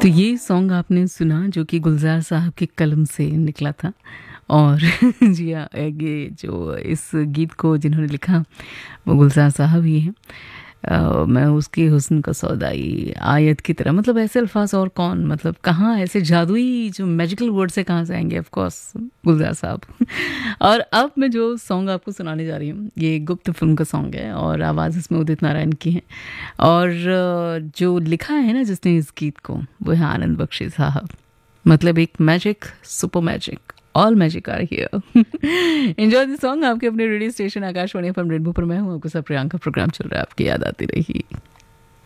तो ये सॉन्ग आपने सुना जो कि गुलज़ार साहब की कलम से निकला था और जी हाँ, ये जो इस गीत को जिन्होंने लिखा वो गुलज़ार साहब ही हैं। मैं उसके हुस्न का सौदाई आयत की तरह, मतलब ऐसे अल्फाज और कौन, मतलब कहाँ ऐसे जादुई जो मैजिकल वर्ड से कहाँ से आएंगे, ऑफ कोर्स गुलज़ार साहब। और अब मैं जो सॉन्ग आपको सुनाने जा रही हूँ ये गुप्त फिल्म का सॉन्ग है और आवाज़ इसमें उदित नारायण की है। और जो लिखा है ना जिसने इस गीत को, वो है आनंद बख्शी साहब। मतलब एक magic, super magic, all magic are here. Enjoy the song. आपके अपने radio station Akashvani FM rainbow पर मैं हूँ आपके साथ प्रियंका। प्रोग्राम चल रहा है आपकी याद आती रही।